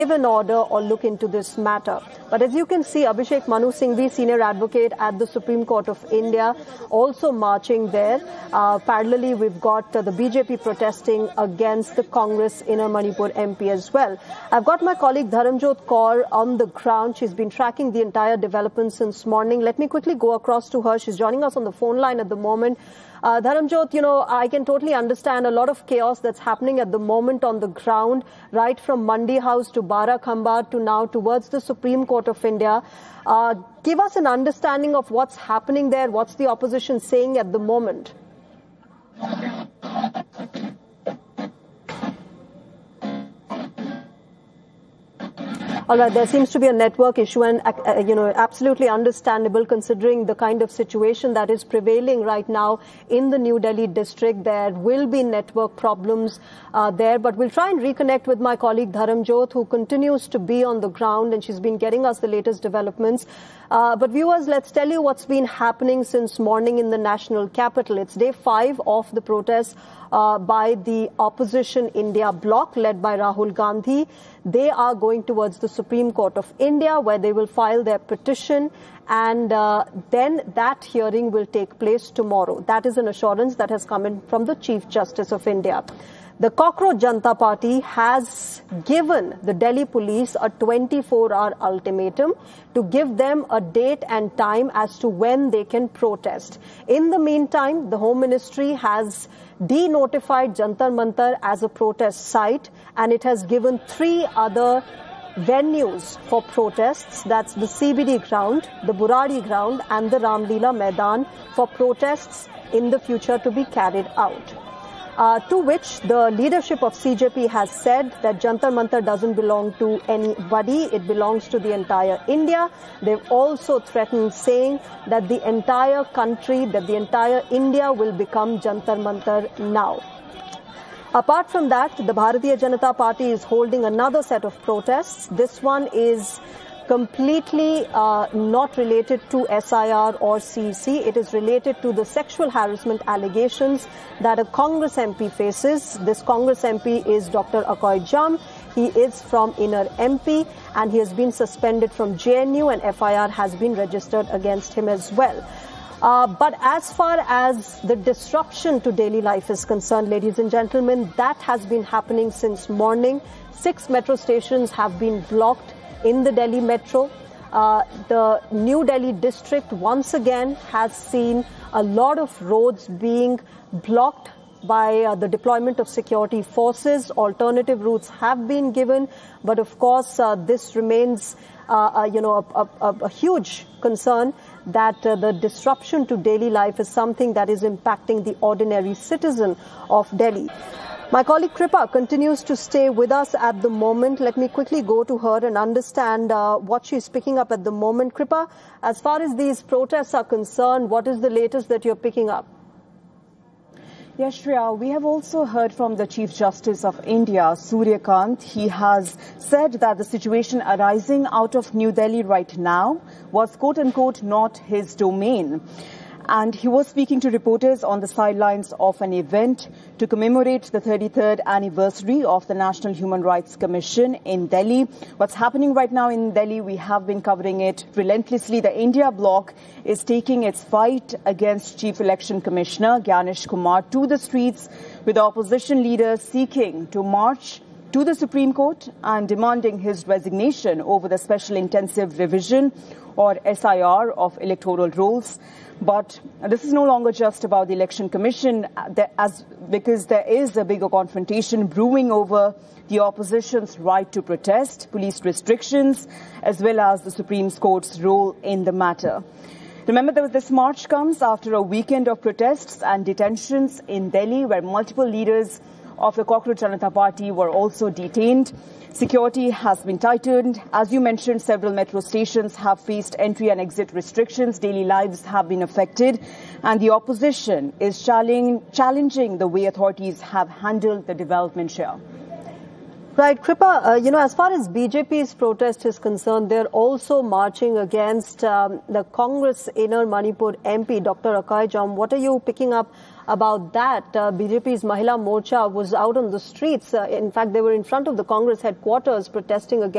give an order or look into this matter. But as you can see, Abhishek Manu Singhvi, senior advocate at the Supreme Court of India, also marching there. Parallelly, we've got the BJP protesting against the Congress Inner Manipur MP as well. I've got my colleague Dharamjot Kaur on the ground. She's been tracking the entire development since morning. Let me quickly go across to her. She's joining us on the phone line at the moment. Dharamjot, I can totally understand a lot of chaos that's happening at the moment on the ground, right from Mandi House to Barakhamba to now towards the Supreme Court of India. Give us an understanding of what's happening there. What's the opposition saying at the moment? All right, there seems to be a network issue and, absolutely understandable considering the kind of situation that is prevailing right now in the New Delhi district. There will be network problems there, but we'll try and reconnect with my colleague Dharamjot, who continues to be on the ground, and she's been getting us the latest developments. But viewers, let's tell you what's been happening since morning in the national capital. It's day 5 of the protests by the opposition India bloc led by Rahul Gandhi. They are going towards the Supreme Court of India, where they will file their petition, and then that hearing will take place tomorrow. That is an assurance that has come in from the Chief Justice of India. The Cockroach Janata Party has given the Delhi police a 24-hour ultimatum to give them a date and time as to when they can protest. In the meantime, the Home Ministry has denotified Jantar Mantar as a protest site, and it has given 3 other venues for protests. That's the CBD ground, the Burari ground, and the Ramlila Maidan for protests in the future to be carried out. To which the leadership of CJP has said that Jantar Mantar doesn't belong to anybody, it belongs to the entire India. They've also threatened saying that the entire country, that the entire India will become Jantar Mantar now. Apart from that, the Bharatiya Janata Party is holding another set of protests. This one is completely not related to SIR or CEC. It is related to the sexual harassment allegations that a Congress MP faces. This Congress MP is Dr. Akoy Jam. He is from Inner MP and he has been suspended from JNU, and FIR has been registered against him as well. But as far as the disruption to daily life is concerned, ladies and gentlemen, that has been happening since morning. 6 metro stations have been blocked in the Delhi Metro. The New Delhi district once again has seen a lot of roads being blocked by the deployment of security forces. Alternative routes have been given, but of course this remains a huge concern that the disruption to daily life is something that is impacting the ordinary citizen of Delhi. My colleague Kripa continues to stay with us at the moment. Let me quickly go to her and understand what she's picking up at the moment. Kripa, as far as these protests are concerned, what is the latest that you're picking up? Yes, Shreya, we have also heard from the Chief Justice of India, Surya Kant. He has said that the situation arising out of New Delhi right now was quote-unquote not his domain. And he was speaking to reporters on the sidelines of an event to commemorate the 33rd anniversary of the National Human Rights Commission in Delhi. What's happening right now in Delhi, we have been covering it relentlessly. The India bloc is taking its fight against Chief Election Commissioner Gyanesh Kumar to the streets, with opposition leaders seeking to march to the Supreme Court and demanding his resignation over the Special Intensive Revision or SIR of electoral rolls. But this is no longer just about the Election Commission, because there is a bigger confrontation brewing over the opposition's right to protest, police restrictions, as well as the Supreme Court's role in the matter. Remember that this march comes after a weekend of protests and detentions in Delhi, where multiple leaders of the Cockroach Janata Party were also detained. Security has been tightened. As you mentioned, several metro stations have faced entry and exit restrictions. Daily lives have been affected. And the opposition is challenging the way authorities have handled the development here. Right, Kripa, as far as BJP's protest is concerned, they're also marching against the Congress Inner Manipur MP, Dr. Akoy Jam. What are you picking up about that. BJP's Mahila Morcha was out on the streets. In fact, they were in front of the Congress headquarters protesting against